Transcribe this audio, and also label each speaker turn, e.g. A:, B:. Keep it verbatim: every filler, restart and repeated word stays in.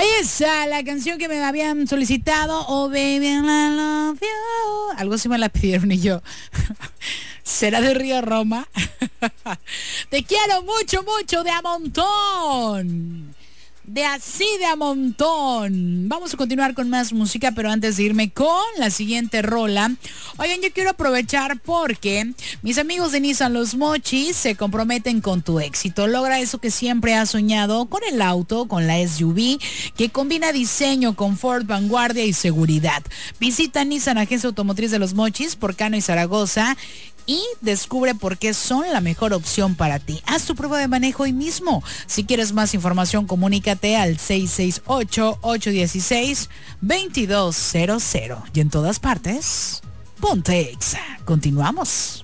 A: Ahí está la canción que me habían solicitado. Oh baby, I love you. Algo así me la pidieron y yo. ¿Será de Río Roma? Te quiero mucho, mucho, de a montón. De así de a montón. Vamos a continuar con más música, pero antes de irme con la siguiente rola. Oigan, yo quiero aprovechar porque mis amigos de Nissan Los Mochis se comprometen con tu éxito. Logra eso que siempre has soñado con el auto, con la S U V, que combina diseño, confort, vanguardia y seguridad. Visita Nissan Agencia Automotriz de Los Mochis por Cano y Zaragoza y descubre por qué son la mejor opción para ti. Haz tu prueba de manejo hoy mismo. Si quieres más información, comunícate al seis seis ocho, ocho uno seis, dos dos cero cero. Y en todas partes, ponte Exa. Continuamos.